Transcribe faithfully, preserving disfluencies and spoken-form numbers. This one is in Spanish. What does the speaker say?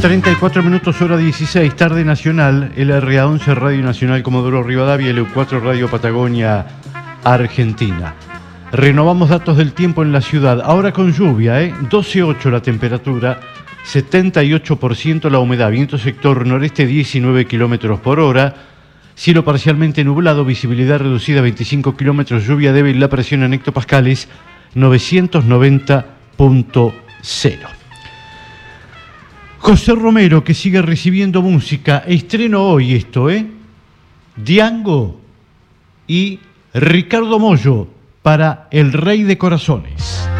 treinta y cuatro minutos, hora dieciséis, tarde nacional, el R A once Radio Nacional Comodoro Rivadavia, el E U cuatro Radio Patagonia, Argentina. Renovamos datos del tiempo en la ciudad, ahora con lluvia, ¿eh? doce coma ocho la temperatura, setenta y ocho por ciento la humedad, viento sector noreste diecinueve kilómetros por hora, cielo parcialmente nublado, visibilidad reducida a veinticinco kilómetros, lluvia débil, la presión en hectopascales novecientos noventa punto cero. José Romero, que sigue recibiendo música, estreno hoy esto, ¿eh? Diango y Ricardo Mollo para El Rey de Corazones.